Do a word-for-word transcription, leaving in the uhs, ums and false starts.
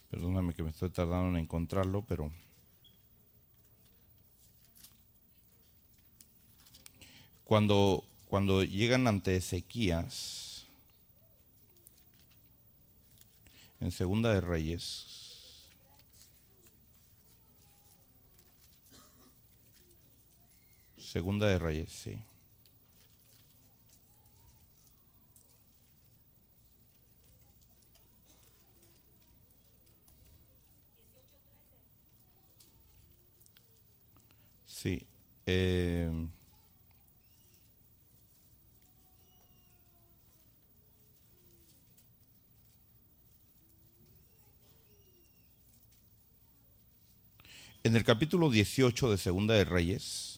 Perdóname que me estoy tardando en encontrarlo, pero cuando, cuando llegan ante Ezequías, en Segunda de Reyes, Segunda de Reyes, sí. Sí. Eh, en el capítulo dieciocho de Segunda de Reyes,